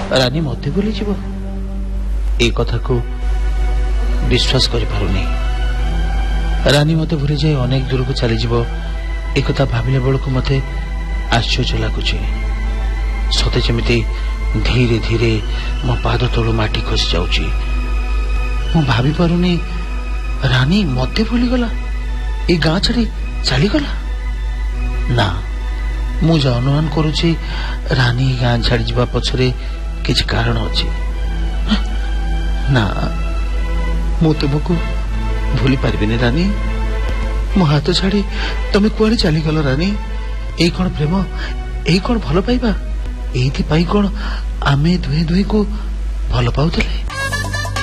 ରାନୀ ମତେ ଭୁଲିଯିବ ଏ କଥାକୁ ବିଶ୍ୱାସ କରିପାରୁନି। ରାନୀ ମତେ ଭୁଲିଯାଇ ଅନେକ ଦୂରକୁ ଚାଲିଯିବ ଏକଥା ଭାବିଲା ବେଳକୁ ମତେ ଆଶ୍ଚର୍ଯ୍ୟ ଲାଗୁଛି। ସତେ ଯେମିତି ଧୀରେ ଧୀରେ ମୋ ପାଦ ତଳୁ ମାଟି ଖସି ଯାଉଛି। ମୁଁ ଭାବି ପାରୁନି ରାନୀ ମତେ ଭୁଲିଗଲା, ଏ ଗାଁ ଛାଡି ଚାଲିଗଲା। ନା, ମୁଁ ଯାହା ଅନୁମାନ କରୁଛି ରାନୀ ଗାଁ ଛାଡି ଯିବା ପଛରେ କିଛି କାରଣ ଅଛି। ନା, ମୁଁ ତୁମକୁ ଭୁଲି ପାରିବିନି ରାନୀ। ମୋ ହାତ ଛାଡି ତମେ କୁଆଡେ ଚାଲିଗଲ ରାନୀ? ଏଇ କଣ ପ୍ରେମ? ଏଇ କଣ ଭଲ ପାଇବା? ଏଇଥିପାଇଁ କଣ ଆମେ ଦୁହେଁ ଦୁହିଁକୁ ଭଲ ପାଉଥିଲେ?